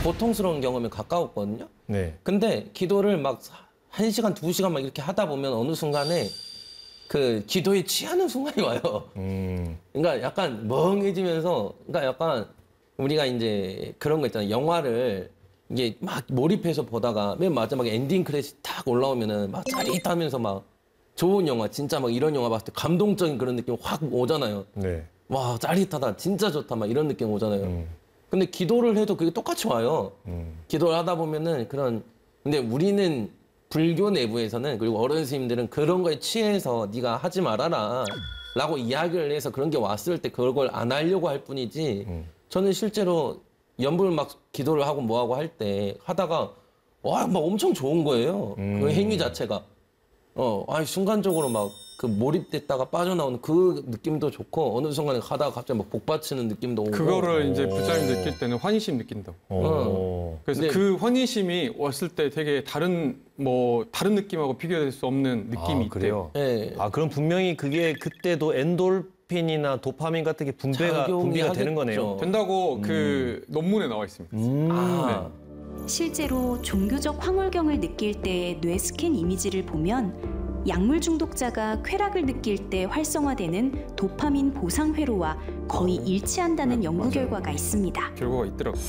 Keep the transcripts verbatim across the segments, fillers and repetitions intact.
고통스러운 경험에 가까웠거든요. 네. 근데 기도를 막 한 시간, 두 시간 막 이렇게 하다 보면 어느 순간에 그 기도에 취하는 순간이 와요. 음. 그러니까 약간 멍해지면서, 그러니까 약간 우리가 이제 그런 거 있잖아요. 영화를 이게 막 몰입해서 보다가 맨 마지막에 엔딩 크레딧 딱 올라오면은 막 짜릿하면서 막 좋은 영화, 진짜 막 이런 영화 봤을 때 감동적인 그런 느낌 확 오잖아요. 네. 와, 짜릿하다, 진짜 좋다, 막 이런 느낌 오잖아요. 음. 근데 기도를 해도 그게 똑같이 와요. 음. 기도를 하다 보면은 그런, 근데 우리는 불교 내부에서는, 그리고 어른 스님들은 그런 거에 취해서 네가 하지 말아라 라고 이야기를 해서 그런 게 왔을 때 그걸 안 하려고 할 뿐이지, 음. 저는 실제로 연불 막 기도를 하고 뭐하고 할 때 하다가 와, 막 엄청 좋은 거예요. 음. 그 행위 자체가. 어, 아, 순간적으로 막 그 몰입됐다가 빠져나오는 그 느낌도 좋고, 어느 순간에 가다가 갑자기 막 복받치는 느낌도 오고. 그거를 이제 오. 부처님 느낄 때는 환희심 느낀다고. 어. 그래서 근데- 그 환희심이 왔을 때 되게 다른 뭐 다른 느낌하고 비교될 수 없는 느낌이 아, 그래요? 있대요. 예. 아, 그럼 분명히 그게 그때도 엔돌핀이나 도파민 같은 게 분배가, 작용이 분비가 되는 하겠죠. 거네요. 된다고 그 논문에 나와 있습니다. 음. 아, 실제로 종교적 황홀경을 느낄 때의 뇌 스캔 이미지를 보면 약물 중독자가 쾌락을 느낄 때 활성화되는 도파민 보상 회로와 거의 일치한다는 네, 연구 맞아요. 결과가 있습니다. 결과가 있더라고요.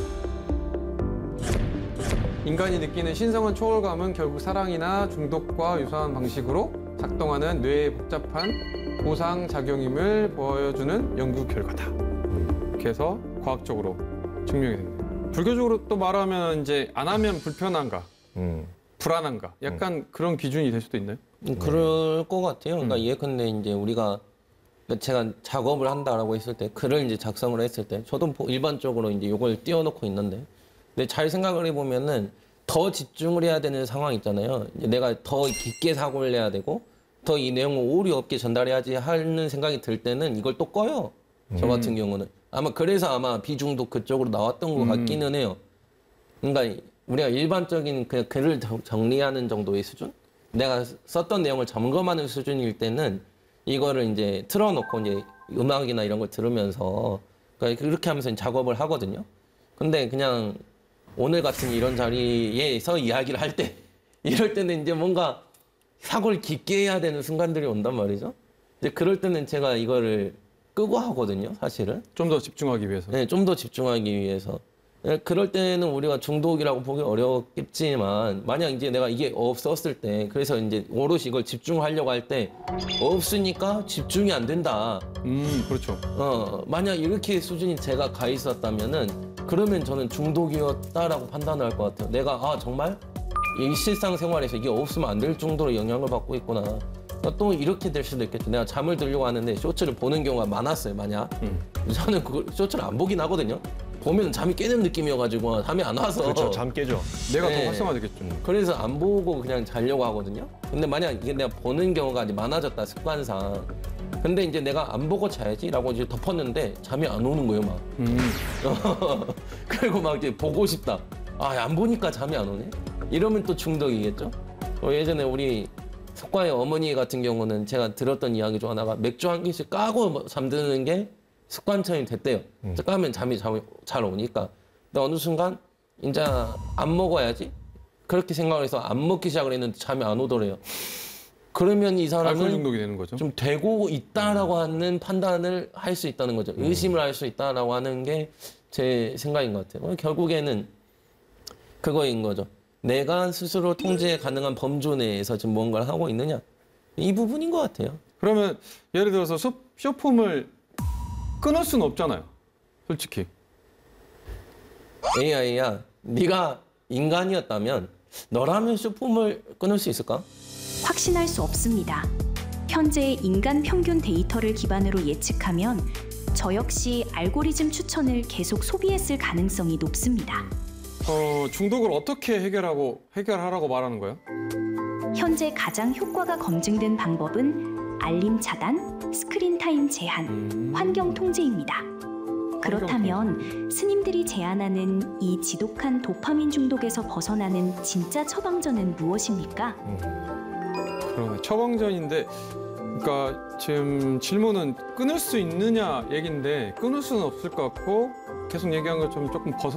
인간이 느끼는 신성한 초월감은 결국 사랑이나 중독과 유사한 방식으로 작동하는 뇌의 복잡한 보상 작용임을 보여주는 연구 결과다. 이렇게 해서 과학적으로 증명이 됩니다. 불교적으로 또 말하면 이제 안 하면 불편한가, 음. 불안한가, 약간 그런 기준이 될 수도 있나요? 음, 그럴 것 같아요. 그러니까 음. 예컨대 이제 우리가 제가 작업을 한다라고 했을 때, 글을 이제 작성을 했을 때, 저도 보- 일반적으로 이제 이걸 띄워놓고 있는데, 근데 잘 생각을 해보면은 더 집중을 해야 되는 상황 있잖아요. 이제 내가 더 깊게 사고를 내야 되고, 더 이 내용을 오류 없게 전달해야지 하는 생각이 들 때는 이걸 또 꺼요. 저 같은 경우는. 아마 그래서 아마 비중도 그쪽으로 나왔던 것 음. 같기는 해요. 그러니까 우리가 일반적인 그 글을 정- 정리하는 정도의 수준? 내가 썼던 내용을 점검하는 수준일 때는 이거를 이제 틀어놓고 이제 음악이나 이런 걸 들으면서, 그러니까 그렇게 하면서 작업을 하거든요. 근데 그냥 오늘 같은 이런 자리에서 이야기를 할 때, 이럴 때는 이제 뭔가 사고를 깊게 해야 되는 순간들이 온단 말이죠. 이제 그럴 때는 제가 이거를 끄고 하거든요, 사실은. 좀 더 집중하기 위해서. 네, 좀 더 집중하기 위해서. 네, 그럴 때는 우리가 중독이라고 보기 어렵겠지만, 만약 이제 내가 이게 없었을 때, 그래서 이제 오롯이 이걸 집중하려고 할 때, 없으니까 집중이 안 된다. 음, 그렇죠. 어, 만약 이렇게 수준이 제가 가 있었다면은, 그러면 저는 중독이었다라고 판단을 할 것 같아요. 내가, 아, 정말? 이 실상생활에서 이게 없으면 안 될 정도로 영향을 받고 있구나. 그러니까 또 이렇게 될 수도 있겠죠. 내가 잠을 들려고 하는데 쇼츠를 보는 경우가 많았어요, 만약. 음. 저는 그 쇼츠를 안 보긴 하거든요. 보면 잠이 깨는 느낌이어가지고 잠이 안 와서. 그렇죠. 잠 깨죠. 내가 네. 더 활성화되겠죠. 그래서 안 보고 그냥 자려고 하거든요. 근데 만약 이게 내가 보는 경우가 이제 많아졌다, 습관상. 근데 이제 내가 안 보고 자야지라고 이제 덮었는데 잠이 안 오는 거예요, 막. 음. 그리고 막 이제 보고 싶다. 아, 안 보니까 잠이 안 오네? 이러면 또 중독이겠죠? 어, 예전에 우리 석과의 어머니 같은 경우는 제가 들었던 이야기 중 하나가 맥주 한 개씩 까고 뭐 잠드는 게 습관처럼 됐대요. 음. 까면 잠이 잘, 잘 오니까. 근데 어느 순간 이제 안 먹어야지? 그렇게 생각을 해서 안 먹기 시작을 했는데 잠이 안 오더래요. 그러면 이 알코올 사람은 중독이 되는 거죠. 좀 되고 있다라고 하는 판단을 할 수 있다는 거죠. 의심을 할 수 있다라고 하는 게 제 생각인 것 같아요. 결국에는 그거인 거죠. 내가 스스로 통제 가능한 범주 내에서 지금 뭔가를 하고 있느냐. 이 부분인 것 같아요. 그러면 예를 들어서 쇼, 쇼폼을 끊을 수는 없잖아요. 솔직히. 에이아이야, 네가 인간이었다면 너라면 쇼폼을 끊을 수 있을까? 확신할 수 없습니다. 현재 인간 평균 데이터를 기반으로 예측하면 저 역시 알고리즘 추천을 계속 소비했을 가능성이 높습니다. 어, 중독을 어떻게 해결하고 해결하라고 말하는 거예요? 현재 가장 효과가 검증된 방법은 알림 차단, 스크린 타임 제한, 음. 환경 통제입니다. 그렇다면 스님들이 제안하는 이 지독한 도파민 중독에서 벗어나는 진짜 처방전은 무엇입니까? 그러네. 처방전인데, 그러니까 지금 질문은 끊을 수 있느냐 얘긴데 끊을 수는 없을 것 같고 계속 얘기한 것처럼 조금 벗어